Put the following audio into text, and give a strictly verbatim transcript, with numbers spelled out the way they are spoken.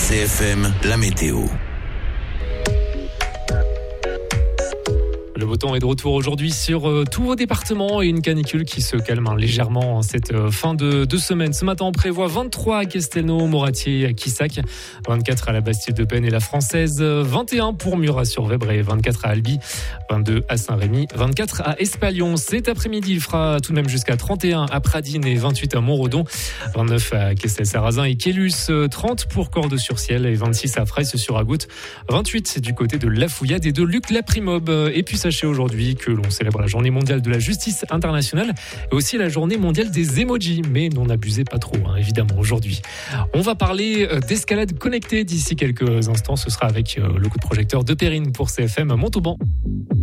C F M, la météo. Le beau temps est de retour aujourd'hui sur euh, tous vos départements et une canicule qui se calme hein, légèrement en cette euh, fin de, de semaine. Ce matin, on prévoit vingt-trois à Castelnau, Moratier, à Quissac, vingt-quatre à la Bastide-de-Penne et la Française, vingt et un pour Murat-sur-Vèbre et vingt-quatre à Albi, vingt-deux à Saint-Rémy, vingt-quatre à Espalion. Cet après-midi, il fera tout de même jusqu'à trente et un à Pradines et vingt-huit à Montredon, vingt-neuf à Castel-Sarrazin et Quélus, trente pour Cordes-sur-Ciel et vingt-six à Fraisse-sur-Agoutte, vingt-huit du côté de La Fouillade et de Luc-la-Primobe. Et puis sachez aujourd'hui que l'on célèbre la journée mondiale de la justice internationale et aussi la journée mondiale des emojis. Mais n'en abusez pas trop, hein, évidemment, aujourd'hui. On va parler d'escalade connectée d'ici quelques instants. Ce sera avec le coup de projecteur de Perrine pour C F M Montauban.